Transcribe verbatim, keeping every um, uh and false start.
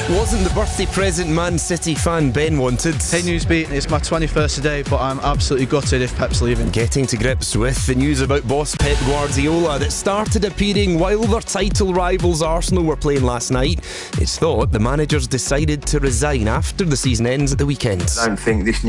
Wasn't the birthday present Man City fan Ben wanted. Hey Newsbeat, it's my twenty-first today, but I'm absolutely gutted if Pep's leaving. Getting to grips with the news about boss Pep Guardiola that started appearing while their title rivals Arsenal were playing last night. It's thought the manager's decided to resign after the season ends at the weekend. I don't think this new